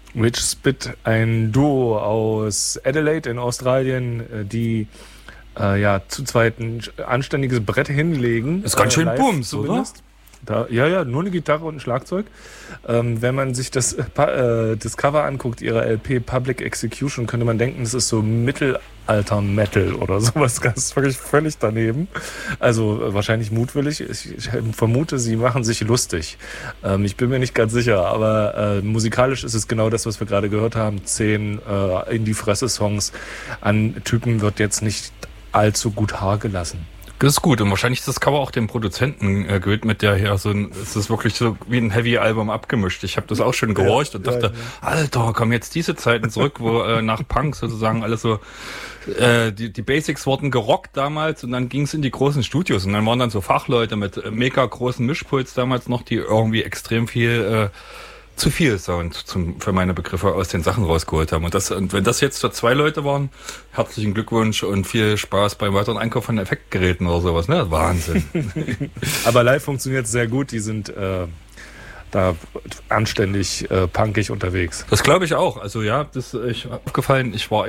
Rich Spit, ein Duo aus Adelaide in Australien, die zu zweit ein anständiges Brett hinlegen. Ist ganz schön Bums, oder? Ja, nur eine Gitarre und ein Schlagzeug. Wenn man sich das Cover anguckt, ihre LP Public Execution, könnte man denken, das ist so Mittelalter-Metal oder sowas. Das ist wirklich völlig daneben. Also wahrscheinlich mutwillig. Ich vermute, sie machen sich lustig. Ich bin mir nicht ganz sicher, aber musikalisch ist es genau das, was wir gerade gehört haben. 10 In-die-Fresse-Songs an Typen wird jetzt nicht allzu gut Haar gelassen. Das ist gut und wahrscheinlich ist das Cover auch dem Produzenten gewählt mit der hier es ist wirklich so wie ein Heavy-Album abgemischt. Ich habe das auch schon gehorcht und dachte, Alter, kommen jetzt diese Zeiten zurück, wo nach Punk sozusagen alles so die Basics wurden gerockt damals und dann ging es in die großen Studios und dann waren dann so Fachleute mit mega großen Mischpuls damals noch, die irgendwie extrem viel zu viel Sound für meine Begriffe aus den Sachen rausgeholt haben. Und wenn das jetzt so 2 Leute waren, herzlichen Glückwunsch und viel Spaß beim weiteren Einkauf von Effektgeräten oder sowas. Ne? Wahnsinn. Aber live funktioniert es sehr gut. Die sind da anständig punkig unterwegs. Das glaube ich auch. Also ja, das ist aufgefallen. Ich war